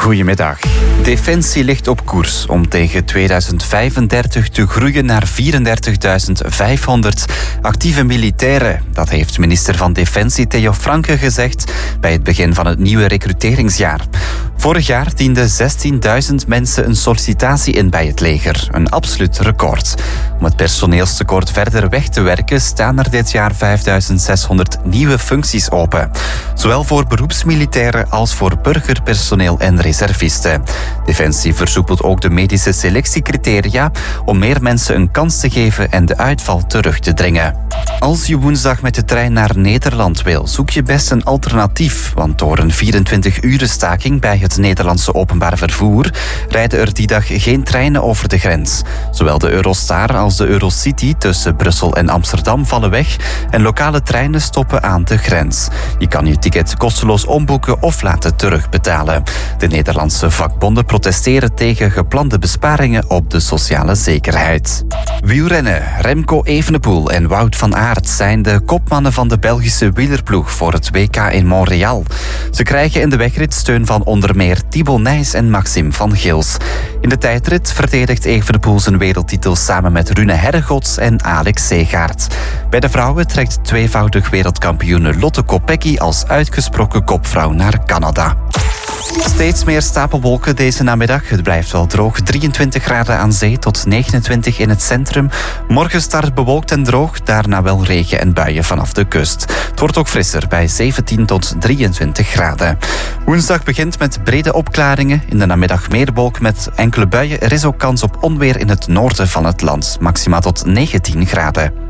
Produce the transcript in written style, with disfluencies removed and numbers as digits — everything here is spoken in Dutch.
Goedemiddag. Defensie ligt op koers om tegen 2035 te groeien naar 34.500 actieve militairen. Dat heeft minister van Defensie Theo Franke gezegd bij het begin van het nieuwe recruteringsjaar. Vorig jaar dienden 16.000 mensen een sollicitatie in bij het leger. Een absoluut record. Om het personeelstekort verder weg te werken staan er dit jaar 5.600 nieuwe functies open. Zowel voor beroepsmilitairen als voor burgerpersoneel en reservisten. Defensie versoepelt ook de medische selectiecriteria om meer mensen een kans te geven en de uitval terug te dringen. Als je woensdag met de trein naar Nederland wil, zoek je best een alternatief. Want door een 24-uren staking bij het Nederlandse openbaar vervoer rijden er die dag geen treinen over de grens. Zowel de Eurostar als de Eurocity tussen Brussel en Amsterdam vallen weg en lokale treinen stoppen aan de grens. Je kan je ticket kosteloos omboeken of laten terugbetalen. De Nederlandse vakbonden protesteren tegen geplande besparingen op de sociale zekerheid. Wielrennen. Remco Evenepoel en Wout van Aert zijn de kopmannen van de Belgische wielerploeg voor het WK in Montreal. Ze krijgen in de wegrit steun van onder meer Thibaut Nys en Maxime van Gils. In de tijdrit verdedigt Evenepoel zijn wereldtitel samen met Rune Hergots en Alex Segaert. Bij de vrouwen trekt tweevoudig wereldkampioene Lotte Kopecky als uitgesproken kopvrouw naar Canada. Steeds meer stapelwolken deze namiddag. Het blijft wel droog. 23 graden aan zee tot 29 in het centrum. Morgen start bewolkt en droog. Daarna wel regen en buien vanaf de kust. Het wordt ook frisser bij 17 tot 23 graden. Woensdag begint met brede opklaringen. In de namiddag meer wolk met enkele buien. Er is ook kans op onweer in het noorden van het land. Maxima tot 19 graden.